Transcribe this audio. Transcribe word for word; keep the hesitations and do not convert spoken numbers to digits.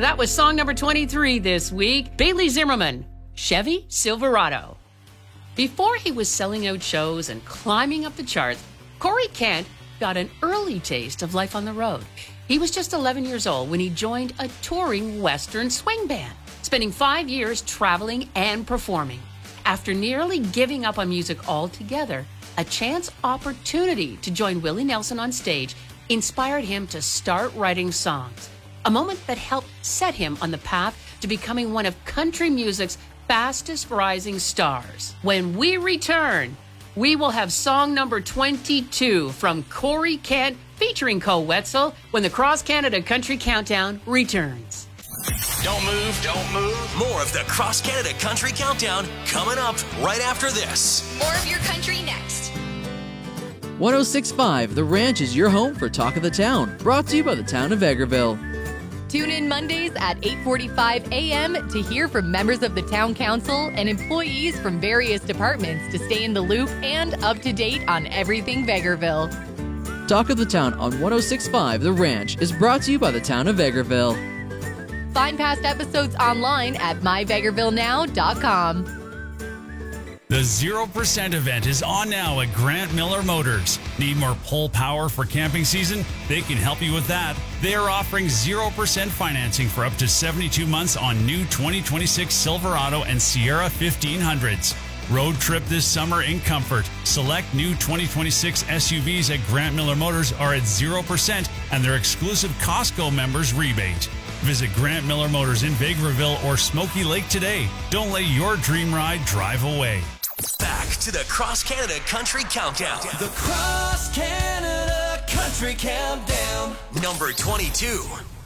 That was song number twenty-three this week. Bailey Zimmerman, Chevy Silverado. Before he was selling out shows and climbing up the charts, Corey Kent got an early taste of life on the road. He was just eleven years old when he joined a touring Western swing band, spending five years traveling and performing. After nearly giving up on music altogether, a chance opportunity to join Willie Nelson on stage inspired him to start writing songs, a moment that helped set him on the path to becoming one of country music's fastest rising stars. When we return, we will have song number twenty-two from Corey Kent featuring Cole Wetzel when the Cross Canada Country Countdown returns. Don't move, don't move. More of the Cross Canada Country Countdown coming up right after this. More of your country next. one oh six point five The Ranch is your home for Talk of the Town, brought to you by the town of Vegreville. Tune in Mondays at eight forty-five a.m. to hear from members of the Town Council and employees from various departments to stay in the loop and up to date on everything Vegreville. Talk of the Town on one oh six point five The Ranch is brought to you by the town of Vegreville. Find past episodes online at my vegreville now dot com. The zero percent event is on now at Grant Miller Motors. Need more pull power for camping season? They can help you with that. They are offering zero percent financing for up to seventy-two months on new twenty twenty-six Silverado and Sierra fifteen hundreds. Road trip this summer in comfort. Select new twenty twenty-six S U Vs at Grant Miller Motors are at zero percent and their exclusive Costco members rebate. Visit Grant Miller Motors in Vegreville or Smoky Lake today. Don't let your dream ride drive away. Back to the Cross Canada Country Countdown. The Cross Canada Country Countdown. Number twenty-two.